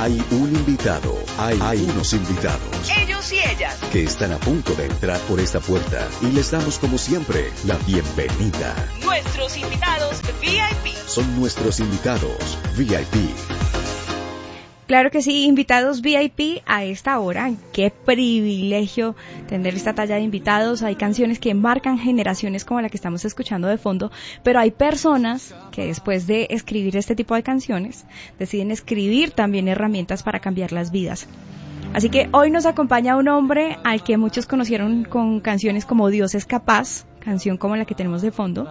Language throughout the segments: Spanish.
Hay un invitado, hay unos invitados. Ellos y ellas. Que están a punto de entrar por esta puerta y les damos como siempre la bienvenida. Nuestros invitados VIP. Son nuestros invitados VIP. Claro que sí, invitados VIP a esta hora. Qué privilegio tener esta talla de invitados. Hay canciones que marcan generaciones como la que estamos escuchando de fondo, pero hay personas que después de escribir este tipo de canciones deciden escribir también herramientas para cambiar las vidas. Así que hoy nos acompaña un hombre al que muchos conocieron con canciones como Dios es capaz, canción como la que tenemos de fondo.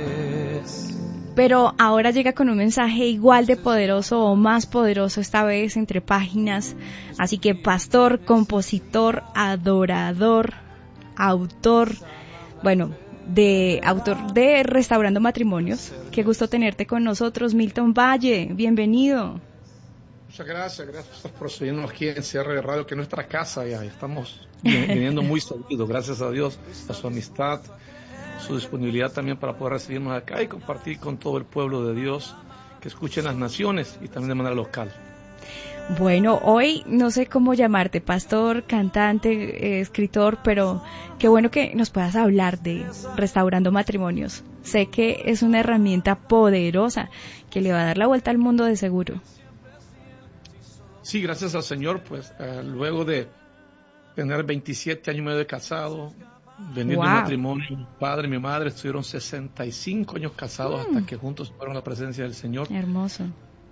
Pero ahora llega con un mensaje igual de poderoso o más poderoso, esta vez entre páginas. Así que pastor, compositor, adorador, autor de Restaurando Matrimonios. Qué gusto tenerte con nosotros, Milton Valle, bienvenido. Muchas gracias por seguirnos aquí en Cierre de Radio, que es nuestra casa ya. Estamos viniendo muy seguido, gracias a Dios, a su amistad, su disponibilidad también para poder recibirnos acá y compartir con todo el pueblo de Dios que escuchen las naciones y también de manera local. Bueno, hoy no sé cómo llamarte, pastor, cantante, escritor, pero qué bueno que nos puedas hablar de Restaurando Matrimonios. Sé que es una herramienta poderosa que le va a dar la vuelta al mundo de seguro. Sí, gracias al Señor, pues luego de tener 27 años y medio de casado, venir de un matrimonio, mi padre y mi madre estuvieron 65 años casados hasta que juntos fueron a la presencia del Señor. Hermoso.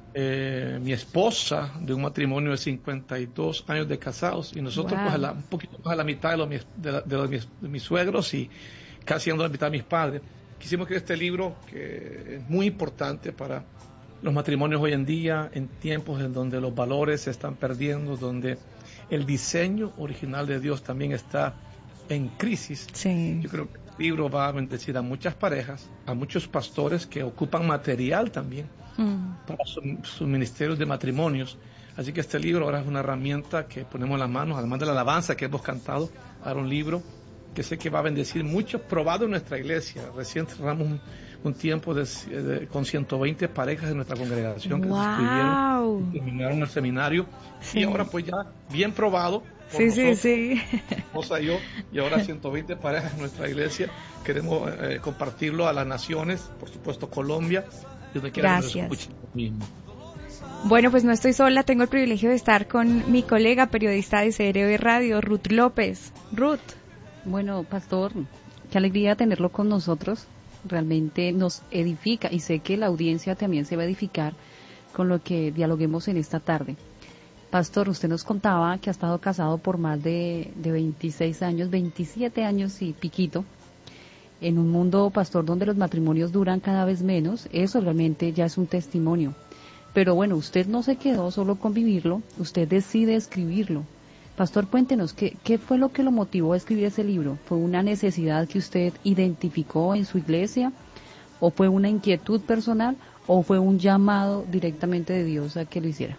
Mi esposa de un matrimonio de 52 años de casados y nosotros pues un poquito más a la mitad de mis suegros y casi a la mitad de mis padres. Quisimos crear este libro que es muy importante para los matrimonios hoy en día, en tiempos en donde los valores se están perdiendo, donde el diseño original de Dios también está en crisis. Sí. Yo creo que el libro va a bendecir a muchas parejas, a muchos pastores que ocupan material también para sus ministerios de matrimonios. Así que este libro ahora es una herramienta que ponemos en las manos, además de la alabanza que hemos cantado, ahora un libro que sé que va a bendecir mucho, probado en nuestra iglesia. Recién cerramos un tiempo con 120 parejas de nuestra congregación que se inscribieron y terminaron el seminario. Sí. Y ahora pues ya bien probado. Sí. Esposa y yo, y ahora 120 parejas en nuestra iglesia. Queremos compartirlo a las naciones, por supuesto Colombia, donde quiera que nos escuchen mismo. Bueno, pues no estoy sola, tengo el privilegio de estar con mi colega periodista de CRB Radio, Ruth López. Ruth. Bueno, pastor, qué alegría tenerlo con nosotros. Realmente nos edifica y sé que la audiencia también se va a edificar con lo que dialoguemos en esta tarde. Pastor, usted nos contaba que ha estado casado por más de 26 años, 27 años y piquito, en un mundo, pastor, donde los matrimonios duran cada vez menos. Eso realmente ya es un testimonio. Pero bueno, usted no se quedó solo con vivirlo, usted decide escribirlo. Pastor, cuéntenos, ¿qué fue lo que lo motivó a escribir ese libro? ¿Fue una necesidad que usted identificó en su iglesia? ¿O fue una inquietud personal? ¿O fue un llamado directamente de Dios a que lo hiciera?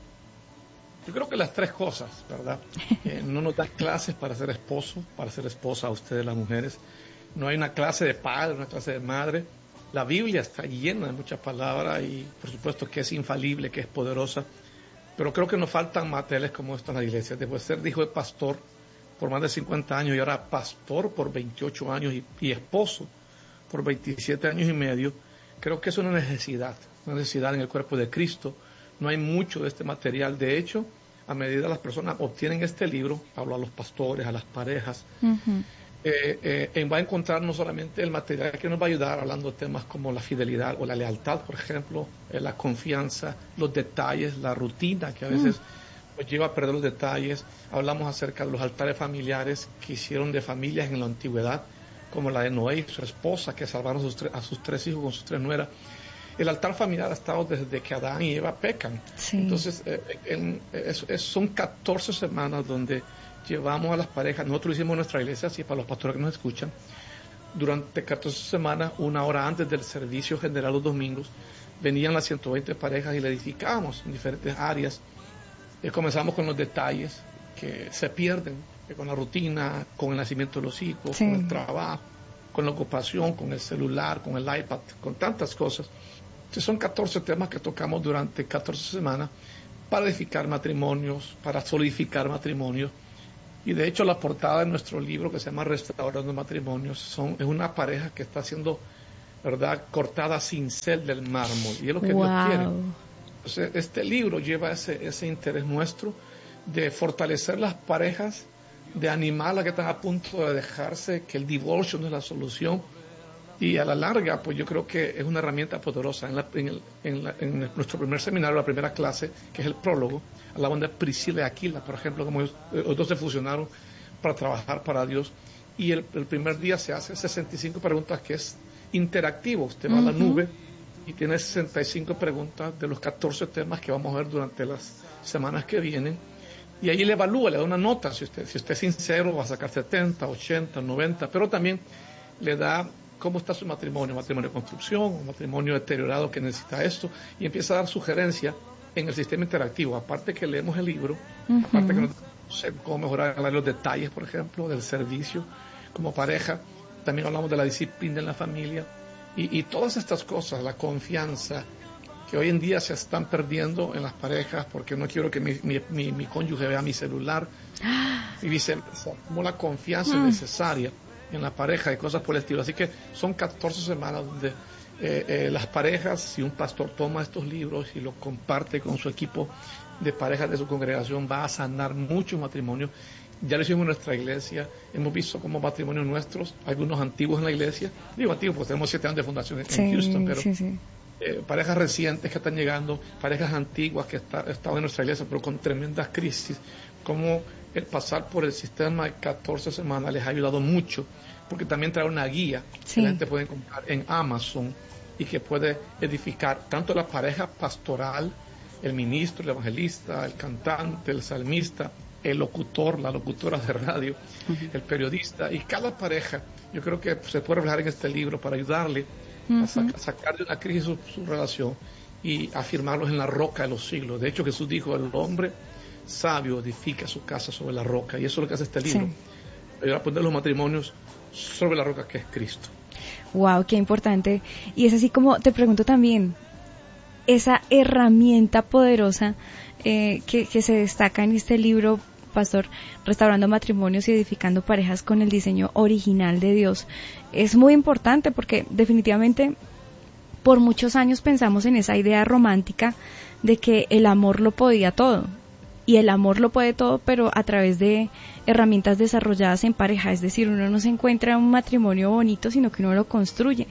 Yo creo que las tres cosas, ¿verdad? No nos da clases para ser esposo, para ser esposa a ustedes las mujeres. No hay una clase de padre, una clase de madre. La Biblia está llena de muchas palabras y por supuesto que es infalible, que es poderosa. Pero creo que nos faltan materiales como esto en la iglesia. Después de ser hijo de pastor por más de 50 años y ahora pastor por 28 años y esposo por 27 años y medio, creo que es una necesidad en el cuerpo de Cristo. No hay mucho de este material. De hecho, a medida que las personas obtienen este libro, hablo a los pastores, a las parejas, va a encontrar no solamente el material que nos va a ayudar hablando de temas como la fidelidad o la lealtad, por ejemplo, la confianza, los detalles, la rutina que a veces nos lleva a perder los detalles. Hablamos acerca de los altares familiares que hicieron de familias en la antigüedad, como la de Noé y su esposa, que salvaron a sus 3 hijos con sus 3 nueras. El altar familiar ha estado desde que Adán y Eva pecan. Sí. Entonces, son 14 semanas donde llevamos a las parejas. Nosotros hicimos en nuestra iglesia, así para los pastores que nos escuchan, durante 14 semanas, 1 hora antes del servicio general los domingos, venían las 120 parejas y le edificábamos en diferentes áreas. Comenzamos con los detalles que se pierden, con la rutina, con el nacimiento de los hijos, con el trabajo, con la ocupación, con el celular, con el iPad, con tantas cosas. Entonces son 14 temas que tocamos durante 14 semanas para edificar matrimonios, para solidificar matrimonios. Y de hecho la portada de nuestro libro, que se llama Restaurando Matrimonios, es una pareja que está siendo, ¿verdad?, cortada a cincel del mármol, y es lo que Dios quiere. Entonces, este libro lleva ese interés nuestro de fortalecer las parejas, de animarlas que están a punto de dejarse, que el divorcio no es la solución. Y a la larga, pues yo creo que es una herramienta poderosa. En nuestro primer seminario, la primera clase, que es el prólogo, hablaban de Priscila y Aquila, por ejemplo, como los dos se fusionaron para trabajar para Dios. Y el primer día se hace 65 preguntas, que es interactivo. Usted va a la nube y tiene 65 preguntas de los 14 temas que vamos a ver durante las semanas que vienen. Y ahí le evalúa, le da una nota. Si usted es sincero, va a sacar 70, 80, 90, pero también le da cómo está su matrimonio de construcción, un matrimonio deteriorado que necesita esto, y empieza a dar sugerencias en el sistema interactivo. Aparte que leemos el libro, aparte que no sé cómo mejorar los detalles, por ejemplo, del servicio como pareja, también hablamos de la disciplina en la familia, y todas estas cosas, la confianza, que hoy en día se están perdiendo en las parejas, porque no quiero que mi cónyuge vea mi celular, y viceversa, como la confianza es necesaria en la pareja y cosas por el estilo. Así que son 14 semanas donde las parejas, si un pastor toma estos libros y los comparte con su equipo de parejas de su congregación, va a sanar muchos matrimonios. Ya lo hicimos en nuestra iglesia, hemos visto como matrimonios nuestros, algunos antiguos en la iglesia, digo antiguos, pues tenemos 7 años de fundación en Houston, pero parejas recientes que están llegando, parejas antiguas que estaban en nuestra iglesia, pero con tremendas crisis, como el pasar por el sistema de 14 semanas les ha ayudado mucho, porque también trae una guía que la gente puede encontrar en Amazon y que puede edificar tanto la pareja pastoral, el ministro, el evangelista, el cantante, el salmista, el locutor, la locutora de radio, el periodista, y cada pareja, yo creo que se puede reflejar en este libro para ayudarle a sacar de una crisis su relación y afirmarlos en la roca de los siglos. De hecho, Jesús dijo, el hombre sabio edifica su casa sobre la roca, y eso es lo que hace este libro, ayudar a poner los matrimonios sobre la roca que es Cristo. Wow, qué importante. Y es así como te pregunto también, esa herramienta poderosa que se destaca en este libro, Pastor, Restaurando Matrimonios y Edificando Parejas con el diseño original de Dios, es muy importante porque definitivamente por muchos años pensamos en esa idea romántica de que el amor lo podía todo, y el amor lo puede todo, pero a través de herramientas desarrolladas en pareja. Es decir, uno no se encuentra un matrimonio bonito, sino que uno lo construye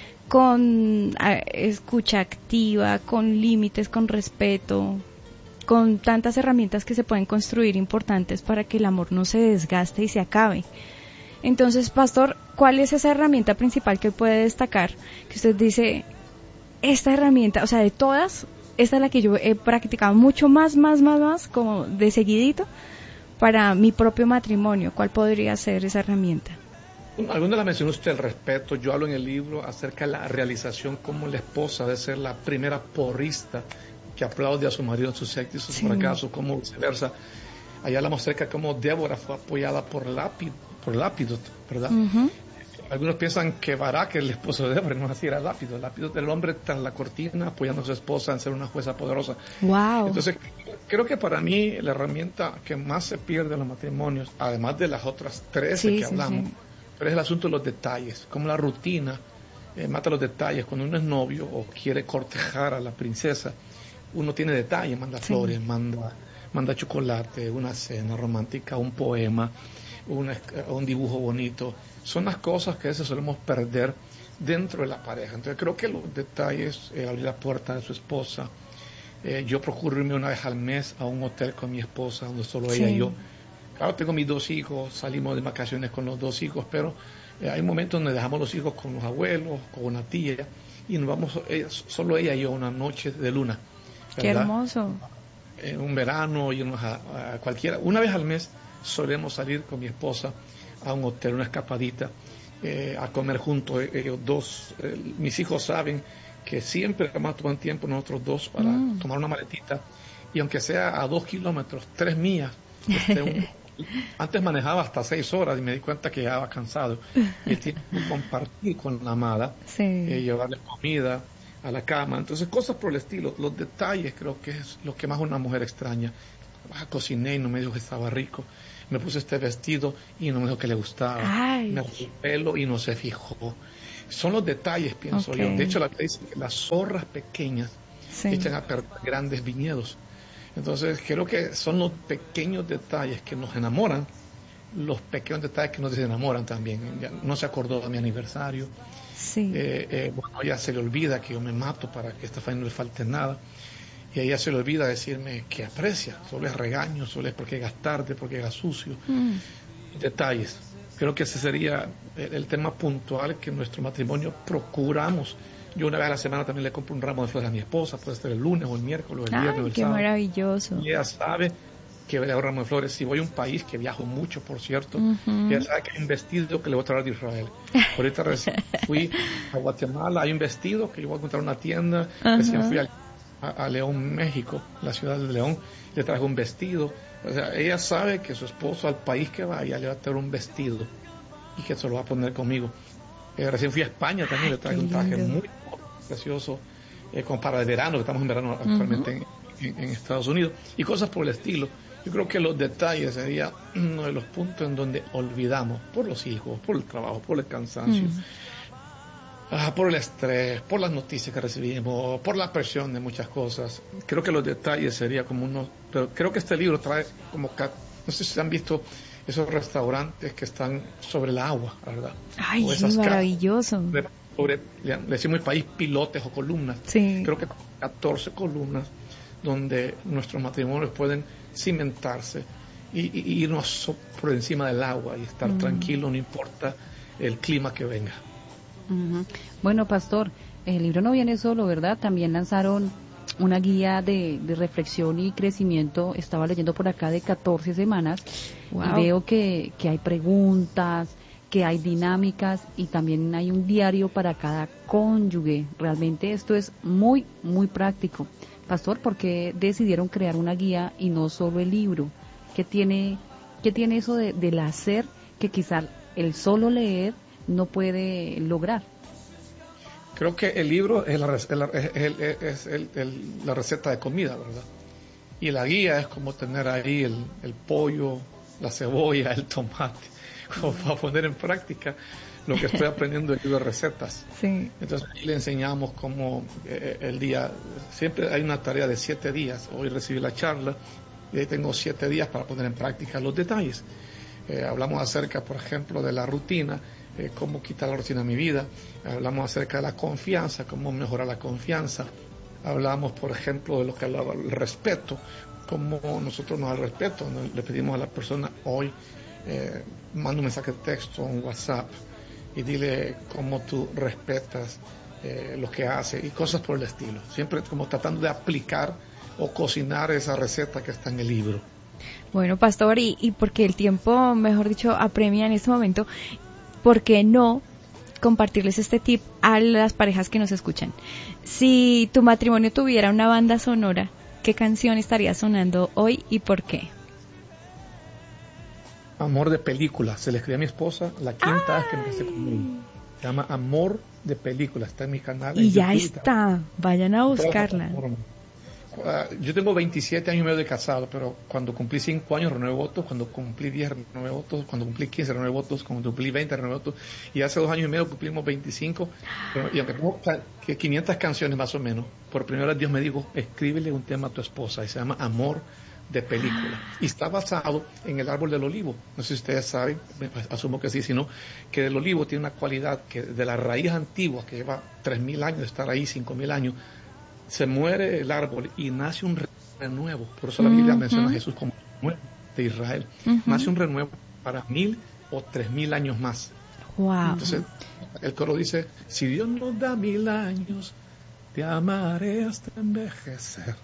con escucha activa, con límites, con respeto, con tantas herramientas que se pueden construir importantes para que el amor no se desgaste y se acabe. Entonces, Pastor, ¿cuál es esa herramienta principal que puede destacar? Que usted dice, esta herramienta, o sea, de todas, esta es la que yo he practicado mucho más, como de seguidito, para mi propio matrimonio. ¿Cuál podría ser esa herramienta? Algunas las mencionó usted, el respeto. Yo hablo en el libro acerca de la realización, como la esposa debe ser la primera porrista que aplaude a su marido en sus éxitos, sus fracasos, como viceversa. Allá hablamos acerca de cómo Débora fue apoyada por Lápido, ¿verdad? Algunos piensan que Barak, el esposo de Débora, no así, era Lápido. Lápido del hombre tras la cortina, apoyando a su esposa en ser una jueza poderosa. Wow. Entonces, creo que para mí la herramienta que más se pierde en los matrimonios, además de las otras 13 que hablamos, pero es el asunto de los detalles, como la rutina mata los detalles. Cuando uno es novio o quiere cortejar a la princesa, uno tiene detalles, manda flores, manda chocolate, una cena romántica, un poema, un dibujo bonito. Son las cosas que a veces solemos perder dentro de la pareja. Entonces creo que los detalles, abrir la puerta de su esposa, yo procuro irme una vez al mes a un hotel con mi esposa, donde solo ella y yo. Claro, tengo mis 2 hijos, salimos de vacaciones con los 2 hijos, pero hay momentos donde dejamos los hijos con los abuelos, con una tía, y nos vamos solo ella y yo una noche de luna, ¿verdad? Qué hermoso. Un verano, irnos a cualquiera. Una vez al mes solemos salir con mi esposa a un hotel, una escapadita, a comer juntos. Ellos dos, mis hijos saben que siempre vamos a tomar tiempo nosotros dos para tomar una maletita, y aunque sea a 2 kilómetros, 3 millas, antes manejaba hasta 6 horas y me di cuenta que ya estaba cansado, y el tiempo de compartir con la amada, llevarle comida, a la cama. Entonces, cosas por el estilo. Los detalles creo que es lo que más una mujer extraña. Cociné y no me dijo que estaba rico. Me puse este vestido y no me dijo que le gustaba. Ay. Me puse el pelo y no se fijó. Son los detalles, pienso yo. De hecho, la Biblia dice que las zorras pequeñas echan a perder grandes viñedos. Entonces, creo que son los pequeños detalles que nos enamoran, los pequeños detalles que nos desenamoran también. Ya no se acordó de mi aniversario. Sí. Bueno, ella se le olvida que yo me mato para que a esta familia no le falte nada. Y a ella se le olvida decirme que aprecia. Solo es regaño, solo es porque llegas tarde, porque llegas sucio. Detalles. Creo que ese sería el tema puntual que en nuestro matrimonio procuramos. Yo una vez a la semana también le compro un ramo de flores a mi esposa, puede ser el lunes o el miércoles o el viernes o el qué sábado. Maravilloso. Y ella sabe que le hago un ramo de flores. Si voy a un país, que viajo mucho, por cierto, ella sabe que hay un vestido que le voy a traer de Israel. Ahorita fui a Guatemala, hay un vestido que yo voy a encontrar en una tienda. Recién fui a León, México, la ciudad de León, le traje un vestido. O sea, ella sabe que su esposo al país que vaya le va a traer un vestido y que se lo va a poner conmigo. Recién fui a España también, le traje un traje muy precioso, como para el verano, que estamos en verano actualmente en Estados Unidos, y cosas por el estilo. Yo creo que los detalles sería uno de los puntos en donde olvidamos, por los hijos, por el trabajo, por el cansancio, por el estrés, por las noticias que recibimos, por la presión de muchas cosas. Creo que los detalles sería como uno, pero creo que este libro trae como, no sé si han visto esos restaurantes que están sobre el agua, ¿verdad? Ay, sí, maravilloso. Le decimos el país pilotes o columnas. Sí. Creo que 14 columnas donde nuestros matrimonios pueden cimentarse y irnos por encima del agua y estar tranquilos, no importa el clima que venga. Bueno, pastor, el libro no viene solo, ¿verdad? También lanzaron una guía de reflexión y crecimiento, estaba leyendo por acá, de 14 semanas. Wow. Y veo que hay preguntas, que hay dinámicas y también hay un diario para cada cónyuge. Realmente esto es muy, muy práctico. Pastor, ¿por qué decidieron crear una guía y no solo el libro? ¿Qué tiene eso del hacer que quizás el solo leer no puede lograr? Creo que el libro es la receta de comida, ¿verdad? Y la guía es como tener ahí el pollo, la cebolla, el tomate, como para poner en práctica lo que estoy aprendiendo del libro de recetas. Sí. Entonces ahí le enseñamos cómo el día, siempre hay una tarea de 7 días. Hoy recibí la charla y ahí tengo 7 días para poner en práctica los detalles. Hablamos acerca, por ejemplo, de la rutina, cómo quitar la rutina a mi vida. Hablamos acerca de la confianza, cómo mejorar la confianza. Hablamos, por ejemplo, de lo que hablaba el respeto, cómo nosotros nos da el respeto. Le pedimos a la persona hoy, manda un mensaje de texto, un WhatsApp, y dile cómo tú respetas lo que hace y cosas por el estilo. Siempre como tratando de aplicar o cocinar esa receta que está en el libro. Bueno, pastor, y porque el tiempo, mejor dicho, apremia en este momento, ¿por qué no compartirles este tip a las parejas que nos escuchan? Si tu matrimonio tuviera una banda sonora, ¿qué canción estaría sonando hoy y por qué? Amor de película. Se le escribí a mi esposa la quinta vez que empecé conmigo. Se llama Amor de película. Está en mi canal. Y ya está. Vayan a buscarla. Yo tengo 27 años y medio de casado, pero cuando cumplí 5 años renueve votos, cuando cumplí 10 renueve votos, cuando cumplí 15 renueve votos, cuando cumplí 20 renueve votos, y hace 2 años y medio cumplimos 25, y aunque tengo 500 canciones más o menos, por primera vez Dios me dijo, escríbele un tema a tu esposa, y se llama Amor de película, y está basado en el árbol del olivo. No sé si ustedes saben, asumo que sí, sino que el olivo tiene una cualidad que de la raíz antigua, que lleva 3.000 años de estar ahí, 5.000 años, se muere el árbol y nace un renuevo. Por eso la Biblia menciona a Jesús como renuevo de Israel. Nace un renuevo para 1.000 o 3.000 años más. Wow. Entonces, el coro dice, si Dios nos da 1.000 años, te amaré hasta envejecer.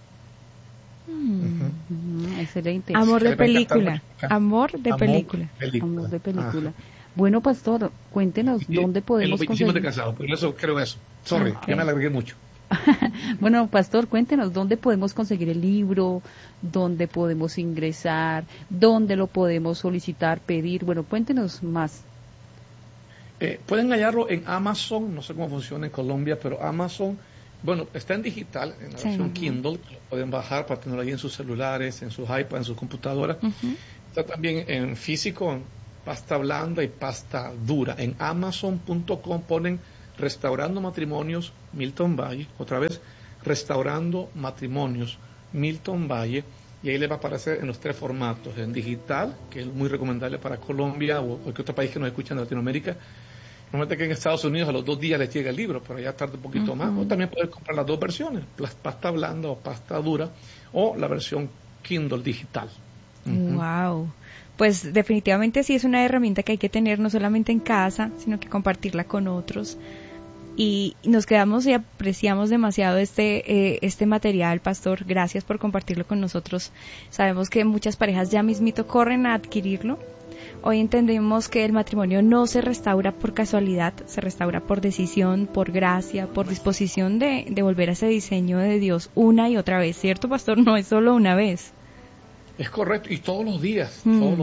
Excelente. Amor de película. Amor de película. Amor de película. Bueno, pastor, cuéntenos dónde podemos conseguir. De casado, por eso creo eso. Sorry, ya me alargué mucho. Bueno, pastor, cuéntenos dónde podemos conseguir el libro, dónde podemos ingresar, dónde lo podemos solicitar, pedir. Bueno, cuéntenos más. Pueden hallarlo en Amazon, no sé cómo funciona en Colombia, pero Amazon Bueno, está en digital, en la versión Kindle, lo pueden bajar para tenerlo ahí en sus celulares, en sus iPads, en sus computadoras. Está también en físico, en pasta blanda y pasta dura. En Amazon.com ponen Restaurando Matrimonios Milton Valle, otra vez, Restaurando Matrimonios Milton Valle, y ahí les va a aparecer en los 3 formatos, en digital, que es muy recomendable para Colombia o cualquier otro país que nos escucha en Latinoamérica. Normalmente que en Estados Unidos a los 2 días les llega el libro, pero allá tarda un poquito más. O también pueden comprar las 2 versiones, la pasta blanda o pasta dura, o la versión Kindle digital. Wow. Pues definitivamente sí es una herramienta que hay que tener no solamente en casa, sino que compartirla con otros. Y nos quedamos y apreciamos demasiado este material, pastor. Gracias por compartirlo con nosotros. Sabemos que muchas parejas ya mismito corren a adquirirlo. Hoy entendemos que el matrimonio no se restaura por casualidad, se restaura por decisión, por gracia, por disposición de volver a ese diseño de Dios una y otra vez, ¿cierto, pastor? No es solo una vez. Es correcto, y todos los días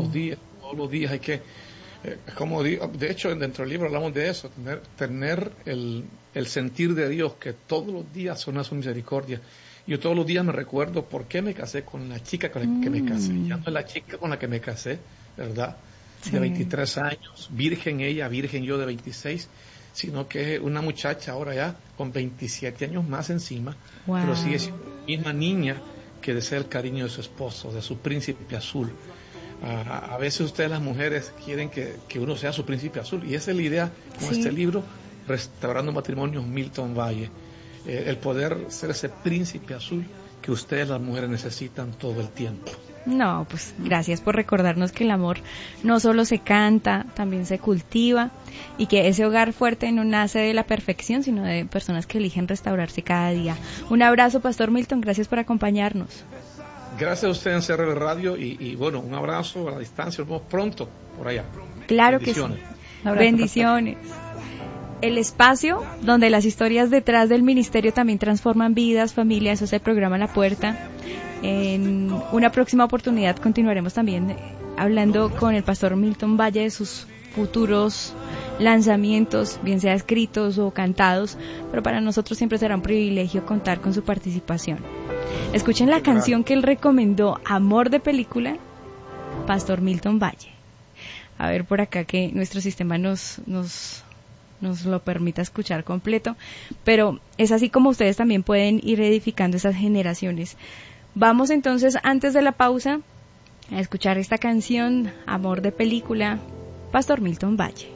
hay que, como digo, de hecho dentro del libro hablamos de eso, tener el sentir de Dios, que todos los días son a su misericordia. Yo todos los días me recuerdo por qué me casé con la chica con la que me casé. Ya no es la chica con la que me casé, ¿verdad? De 23 años, virgen ella, virgen yo de 26, sino que es una muchacha ahora ya con 27 años más encima, pero sigue siendo la misma niña que desea el cariño de su esposo, de su príncipe azul. A veces ustedes las mujeres quieren que uno sea su príncipe azul, y esa es la idea con este libro, Restaurando Matrimonios Milton Valle, el poder ser ese príncipe azul que ustedes las mujeres necesitan todo el tiempo. No, pues gracias por recordarnos que el amor no solo se canta, también se cultiva, y que ese hogar fuerte no nace de la perfección, sino de personas que eligen restaurarse cada día. Un abrazo, Pastor Milton, gracias por acompañarnos. Gracias a ustedes en CRB Radio y bueno, un abrazo a la distancia, nos vemos pronto por allá. Claro que sí. Bendiciones. El espacio donde las historias detrás del ministerio también transforman vidas, familias. Eso es el programa La Puerta. En una próxima oportunidad continuaremos también hablando con el pastor Milton Valle de sus futuros lanzamientos, bien sea escritos o cantados, pero para nosotros siempre será un privilegio contar con su participación. Escuchen la canción que él recomendó, Amor de Película, Pastor Milton Valle. A ver por acá que nuestro sistema nos lo permita escuchar completo, pero es así como ustedes también pueden ir edificando esas generaciones. Vamos entonces, antes de la pausa, a escuchar esta canción, Amor de Película, Pastor Milton Valle.